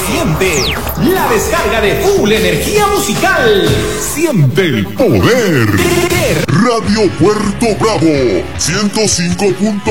Siente la descarga de full energía musical. Siente el poder. Radio Puerto Bravo 105.